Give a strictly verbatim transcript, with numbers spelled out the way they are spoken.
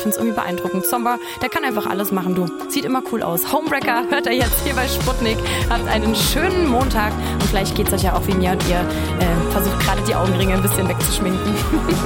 finde es irgendwie beeindruckend. Zomba, der kann einfach alles machen, du. Sieht immer cool aus. Homewrecker hört er jetzt hier bei Sputnik. Habt einen schönen Montag und vielleicht geht's euch ja auch wie mir und ihr äh, versucht gerade die Augenringe ein bisschen wegzuschminken.